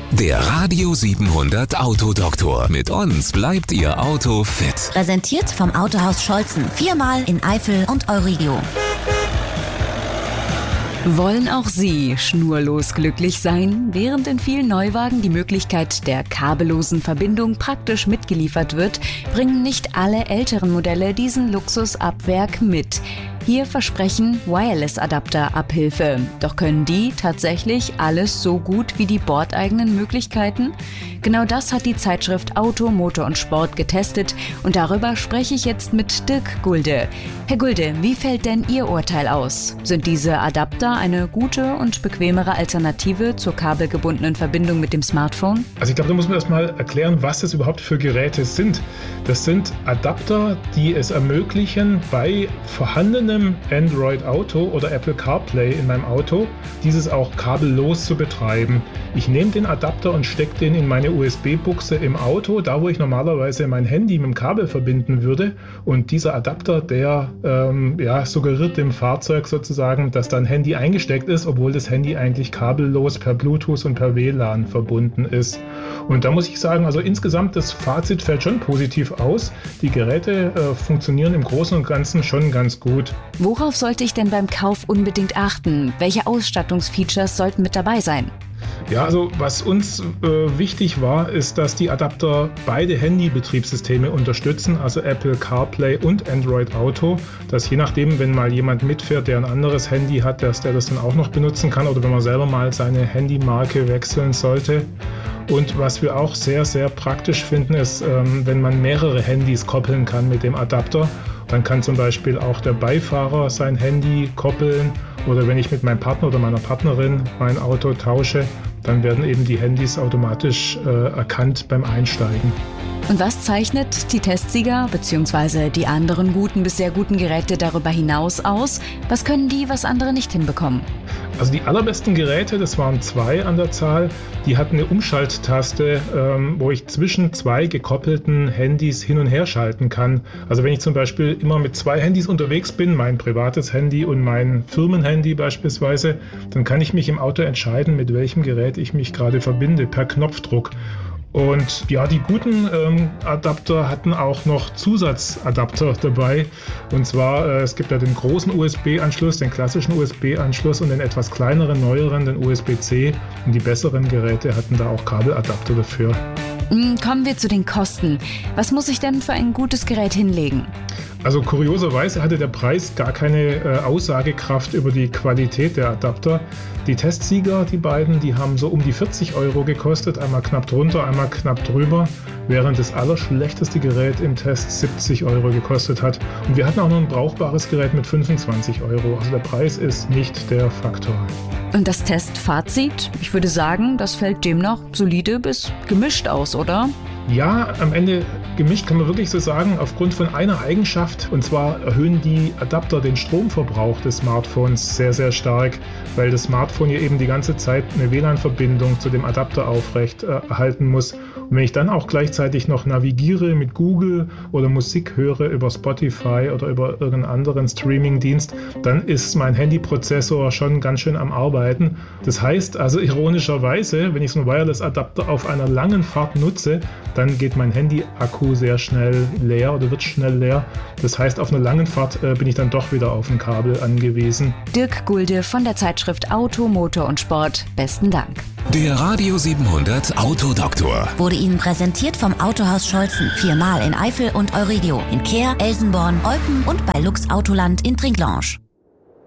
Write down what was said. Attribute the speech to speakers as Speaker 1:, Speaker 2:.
Speaker 1: Der Radio 700 Autodoktor. Mit uns bleibt Ihr Auto fit.
Speaker 2: Präsentiert vom Autohaus Scholzen. 4-mal in Eifel und Euridio.
Speaker 3: Wollen auch Sie schnurlos glücklich sein? Während in vielen Neuwagen die Möglichkeit der kabellosen Verbindung praktisch mitgeliefert wird, bringen nicht alle älteren Modelle diesen Luxus ab Werk mit. Hier versprechen Wireless-Adapter Abhilfe. Doch können die tatsächlich alles so gut wie die bordeigenen Möglichkeiten? Genau das hat die Zeitschrift Auto, Motor und Sport getestet und darüber spreche ich jetzt mit Dirk Gulde. Herr Gulde, wie fällt denn Ihr Urteil aus? Sind diese Adapter eine gute und bequemere Alternative zur kabelgebundenen Verbindung mit dem Smartphone?
Speaker 4: Also ich glaube, da muss man erstmal erklären, was das überhaupt für Geräte sind. Das sind Adapter, die es ermöglichen, bei vorhandenem Android Auto oder Apple CarPlay in meinem Auto, dieses auch kabellos zu betreiben. Ich nehme den Adapter und stecke den in meine USB-Buchse im Auto, da wo ich normalerweise mein Handy mit dem Kabel verbinden würde. Und dieser Adapter, der suggeriert dem Fahrzeug sozusagen, dass da ein Handy eingesteckt ist, obwohl das Handy eigentlich kabellos per Bluetooth und per WLAN verbunden ist. Und da muss ich sagen, also insgesamt das Fazit fällt schon positiv aus. Die Geräte funktionieren im Großen und Ganzen schon ganz gut.
Speaker 3: Worauf sollte ich denn beim Kauf unbedingt achten? Welche Ausstattungsfeatures sollten mit dabei sein?
Speaker 4: Ja, also was uns wichtig war, ist, dass die Adapter beide Handy-Betriebssysteme unterstützen, also Apple CarPlay und Android Auto, dass je nachdem, wenn mal jemand mitfährt, der ein anderes Handy hat, dass der das dann auch noch benutzen kann oder wenn man selber mal seine Handymarke wechseln sollte. Und was wir auch sehr, sehr praktisch finden, ist, wenn man mehrere Handys koppeln kann mit dem Adapter. Dann kann zum Beispiel auch der Beifahrer sein Handy koppeln oder wenn ich mit meinem Partner oder meiner Partnerin mein Auto tausche, dann werden eben die Handys automatisch erkannt beim Einsteigen.
Speaker 3: Und was zeichnet die Testsieger bzw. die anderen guten bis sehr guten Geräte darüber hinaus aus? Was können die, was andere nicht hinbekommen?
Speaker 4: Also die allerbesten Geräte, das waren 2 an der Zahl, die hatten eine Umschalttaste, wo ich zwischen 2 gekoppelten Handys hin und her schalten kann. Also wenn ich zum Beispiel immer mit 2 Handys unterwegs bin, mein privates Handy und mein Firmenhandy beispielsweise, dann kann ich mich im Auto entscheiden, mit welchem Gerät ich mich gerade verbinde, per Knopfdruck. Und ja, die guten Adapter hatten auch noch Zusatzadapter dabei. Und zwar, es gibt ja den großen USB-Anschluss, den klassischen USB-Anschluss und den etwas kleineren, neueren, den USB-C. Und die besseren Geräte hatten da auch Kabeladapter dafür.
Speaker 3: Kommen wir zu den Kosten. Was muss ich denn für ein gutes Gerät hinlegen?
Speaker 4: Also kurioserweise hatte der Preis gar keine Aussagekraft über die Qualität der Adapter. Die Testsieger, die beiden, die haben so um die 40 € gekostet, einmal knapp drunter, einmal knapp drüber, während das allerschlechteste Gerät im Test 70 € gekostet hat. Und wir hatten auch noch ein brauchbares Gerät mit 25 €. Also der Preis ist nicht der Faktor.
Speaker 3: Und das Testfazit? Ich würde sagen, das fällt demnach solide bis gemischt aus, oder?
Speaker 4: Ja, am Ende gemischt kann man wirklich so sagen, aufgrund von einer Eigenschaft. Und zwar erhöhen die Adapter den Stromverbrauch des Smartphones sehr, sehr stark, weil das Smartphone ja eben die ganze Zeit eine WLAN-Verbindung zu dem Adapter aufrecht erhalten muss. Und wenn ich dann auch gleichzeitig noch navigiere mit Google oder Musik höre über Spotify oder über irgendeinen anderen Streaming-Dienst, dann ist mein Handyprozessor schon ganz schön am Arbeiten. Das heißt also ironischerweise, wenn ich so einen Wireless-Adapter auf einer langen Fahrt nutze, dann geht mein Handy-Akku sehr schnell leer oder wird schnell leer. Das heißt, auf einer langen Fahrt bin ich dann doch wieder auf ein Kabel angewiesen.
Speaker 3: Dirk Gulde von der Zeitschrift Auto, Motor und Sport. Besten Dank.
Speaker 1: Der Radio 700 Autodoktor
Speaker 2: Wurde Ihnen präsentiert vom Autohaus Scholzen. 4-mal in Eifel und Euridio. In Kehr, Elsenborn, Olpen und bei Lux Autoland in Trinklange.